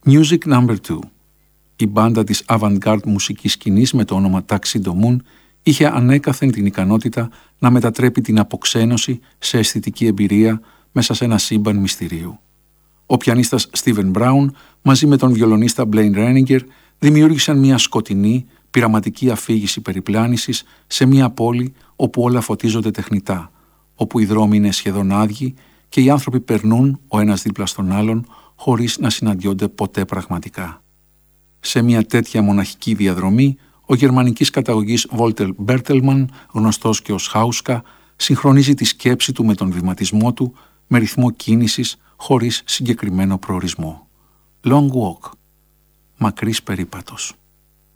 Music No. 2. Η μπάντα της avant-garde μουσικής σκηνής με το όνομα Tuxedo Moon είχε ανέκαθεν την ικανότητα να μετατρέπει την αποξένωση σε αισθητική εμπειρία μέσα σε ένα σύμπαν μυστηρίου. Ο πιανίστας Steven Brown μαζί με τον βιολονίστα Blaine Reininger δημιούργησαν μια σκοτεινή, πειραματική αφήγηση περιπλάνησης σε μια πόλη όπου όλα φωτίζονται τεχνητά, όπου οι δρόμοι είναι σχεδόν άδειοι και οι άνθρωποι περνούν ο ένας δίπλα στον άλλον χωρίς να συναντιόνται ποτέ πραγματικά. Σε μια τέτοια μοναχική διαδρομή, ο γερμανικής καταγωγής Walter Bertelmann, γνωστός και ως Χάουσκα, συγχρονίζει τη σκέψη του με τον βηματισμό του, με ρυθμό κίνησης χωρίς συγκεκριμένο προορισμό. Long walk. Μακρύς περίπατος.